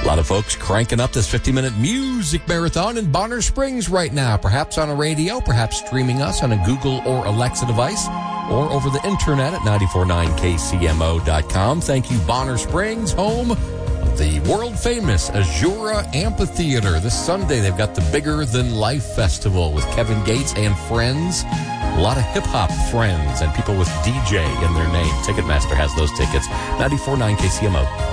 lot of folks cranking up this 50-minute music marathon in Bonner Springs right now, perhaps on a radio, perhaps streaming us on a Google or Alexa device, or over the internet at 949kcmo.com. Thank you, Bonner Springs, home of the world-famous Azura Amphitheater. This Sunday, they've got the Bigger Than Life Festival with Kevin Gates and friends. A lot of hip-hop friends and people with DJ in their name. Ticketmaster has those tickets. 94.9 KCMO.